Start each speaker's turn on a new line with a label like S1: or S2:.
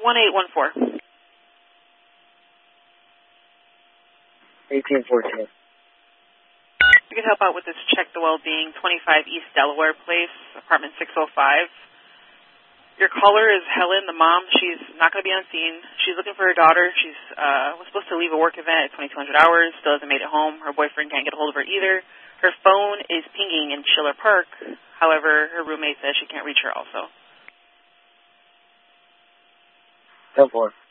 S1: 1814.
S2: 1814.
S1: We can help out with this check the well-being, 25 East Delaware Place, apartment 605. Your caller is Helen, the mom. She's not going to be on scene. She's looking for her daughter. She's was supposed to leave a work event at 2200 hours, still hasn't made it home. Her boyfriend can't get a hold of her either. Her phone is pinging in Schiller Park. However, her roommate says she can't reach her also.
S2: 10-4.